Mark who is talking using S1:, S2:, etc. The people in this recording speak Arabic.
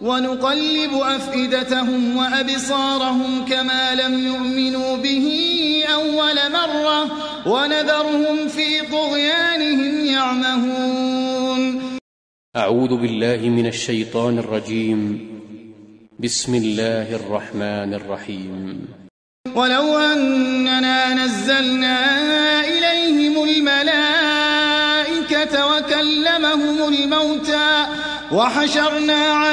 S1: ونقلب أفئدتهم وأبصارهم كما لم يؤمنوا به أول مرة ونذرهم في طغيانهم يعمهون.
S2: أعوذ بالله من الشيطان الرجيم. بسم الله الرحمن الرحيم.
S1: ولو أننا نزلنا إليهم الملائكة وكلمهم الموتى وحشرنا